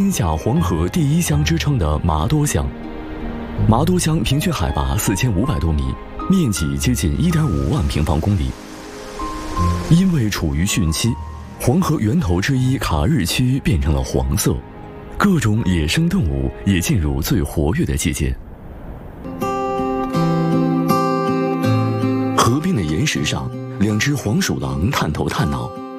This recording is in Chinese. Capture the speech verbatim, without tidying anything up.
天下黄河第一乡之称的麻多乡。麻多乡平均海拔四千五百多米，面积接近一点五万平方公里。因为处于汛期，黄河源头之一卡日区变成了黄色，各种野生动物也进入最活跃的季节。河边的岩石上，两只黄鼠狼探头探脑。